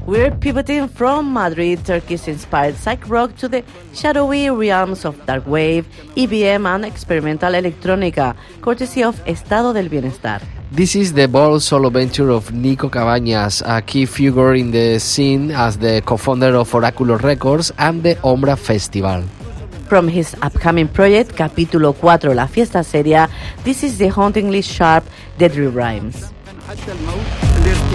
We're pivoting from Madrid, Turkish-inspired psych rock to the shadowy realms of dark wave, EBM and experimental electrónica, courtesy of Estado del Bienestar. This is the bold solo venture of Nico Cabañas, a key figure in the scene as the co-founder of Oráculo Records and the Ombra Festival. From his upcoming project, Capítulo 4, La Fiesta Seria, this is the hauntingly sharp Deadly Rhymes.